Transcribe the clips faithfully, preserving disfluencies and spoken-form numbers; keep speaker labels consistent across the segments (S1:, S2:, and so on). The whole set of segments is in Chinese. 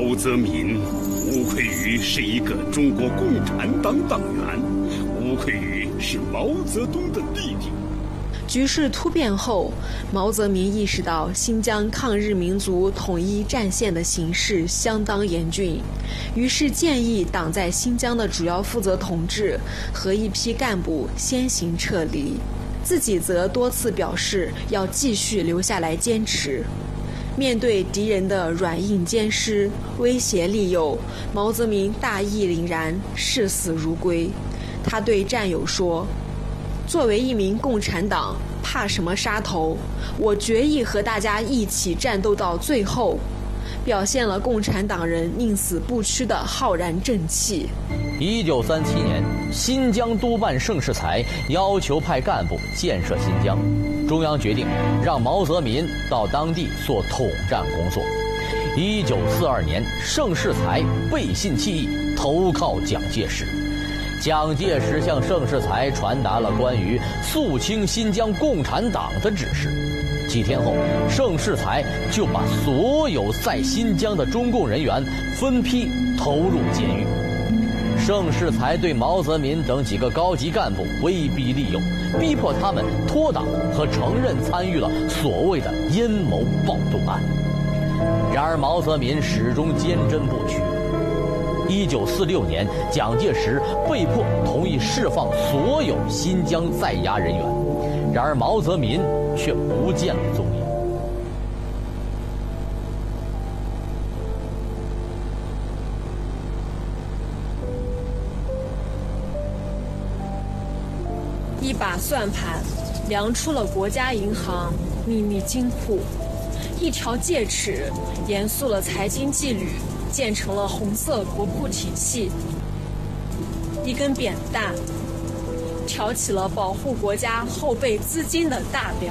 S1: 毛泽民无愧于是一个中国共产党党员，无愧于是毛泽东的弟弟。
S2: 局势突变后，毛泽民意识到新疆抗日民族统一战线的形势相当严峻，于是建议党在新疆的主要负责同志和一批干部先行撤离，自己则多次表示要继续留下来坚持。面对敌人的软硬兼施、威胁利诱，毛泽民大义凛然，视死如归。他对战友说：作为一名共产党，怕什么杀头？我决意和大家一起战斗到最后，表现了共产党人宁死不屈的浩然正气。
S3: 一九三七年，新疆督办盛世才要求派干部建设新疆，中央决定让毛泽民到当地做统战工作。一九四二年，盛世才背信弃义，投靠蒋介石。蒋介石向盛世才传达了关于肃清新疆共产党的指示。几天后，盛世才就把所有在新疆的中共人员分批投入监狱。盛世才对毛泽民等几个高级干部威逼利诱，逼迫他们脱党和承认参与了所谓的阴谋暴动案。然而毛泽民始终坚贞不屈。一九四六年，蒋介石被迫同意释放所有新疆在押人员，然而毛泽民却不见了踪影。
S2: 一把算盘量出了国家银行秘密金库，一条戒尺严肃了财经纪律，建成了红色国库体系，一根扁担挑起了保护国家后备资金的大梁。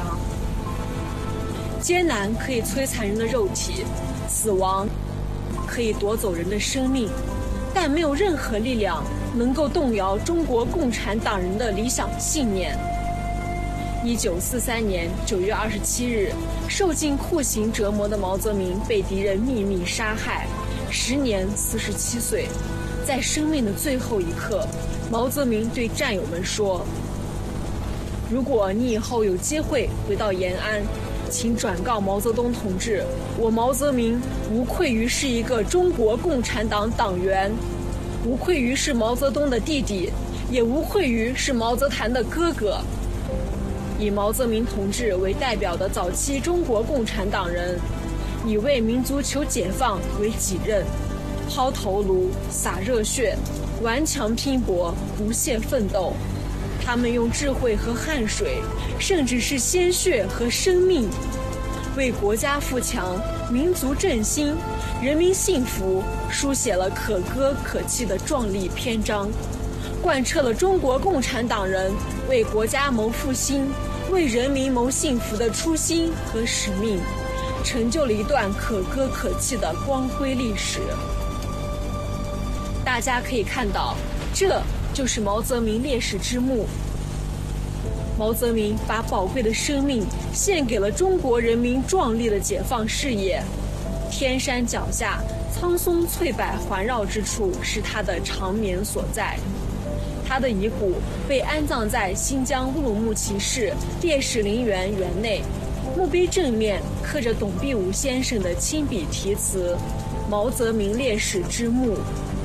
S2: 艰难可以摧残人的肉体，死亡可以夺走人的生命，但没有任何力量能够动摇中国共产党人的理想信念。一九四三年九月二十七日，受尽酷刑折磨的毛泽民被敌人秘密杀害，时年四十七岁。在生命的最后一刻，毛泽民对战友们说：如果你以后有机会回到延安，请转告毛泽东同志，我毛泽民无愧于是一个中国共产党党员，无愧于是毛泽东的弟弟，也无愧于是毛泽谭的哥哥。以毛泽民同志为代表的早期中国共产党人，以为民族求解放为己任，抛头颅、洒热血，顽强拼搏，不懈奋斗。他们用智慧和汗水，甚至是鲜血和生命，为国家富强、民族振兴、人民幸福书写了可歌可泣的壮丽篇章，贯彻了中国共产党人为国家谋复兴、为人民谋幸福的初心和使命，成就了一段可歌可泣的光辉历史。大家可以看到，这就是毛泽民烈士之墓。毛泽民把宝贵的生命献给了中国人民壮丽的解放事业。天山脚下苍松翠柏环绕之处是他的长眠所在。他的遗骨被安葬在新疆乌鲁木齐市烈士陵园园内，墓碑正面刻着董必武先生的亲笔题词：毛泽民烈士之墓。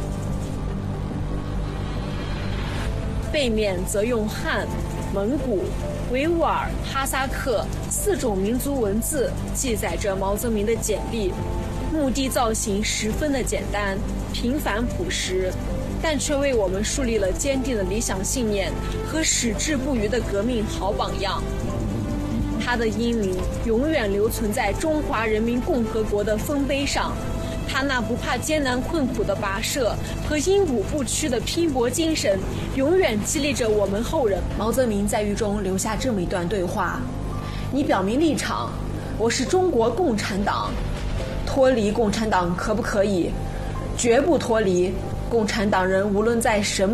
S2: 背面则用汉、蒙古、维吾尔、哈萨克四种民族文字记载着毛泽民的简历。墓地造型十分的简单、平凡朴实，但却为我们树立了坚定的理想信念和矢志不渝的革命好榜样。他的英名永远留存在中华人民共和国的丰碑上，他那不怕艰难困苦的跋涉和英武不屈的拼搏精神，永远激励着我们后人。毛泽民在狱中留下这么一段对话：你表明立场，我是中国共产党，脱离共产党可不可以？绝不脱离。共产党人无论在什么